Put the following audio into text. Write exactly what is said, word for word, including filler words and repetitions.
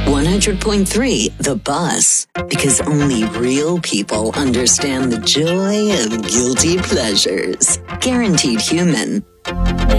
one hundred point three The Bus, because only real people understand the joy of guilty pleasures. Guaranteed Human.